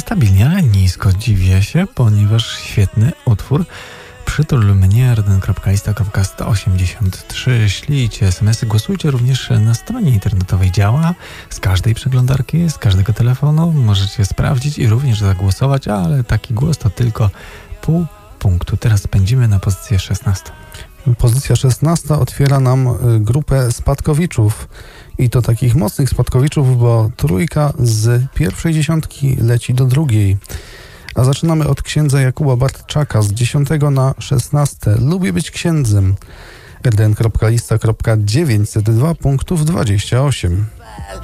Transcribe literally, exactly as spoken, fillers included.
stabilnie, ale nisko. Dziwię się, ponieważ świetny utwór. Przytul mnie r d n kropka lista kropka sto osiemdziesiąt trzy. Ślijcie es em esy, głosujcie również na stronie internetowej. Działa z każdej przeglądarki, z każdego telefonu. Możecie sprawdzić i również zagłosować, ale taki głos to tylko pół punktu. Teraz spędzimy na pozycję szesnastą. Pozycja szesnasta otwiera nam grupę spadkowiczów. I to takich mocnych spadkowiczów, bo trójka z pierwszej dziesiątki leci do drugiej. A zaczynamy od księdza Jakuba Bartczaka z dziesiątego na szesnaste. Lubię być księdzem. r d n kropka lista kropka dziewięćset dwa punktów dwadzieścia osiem.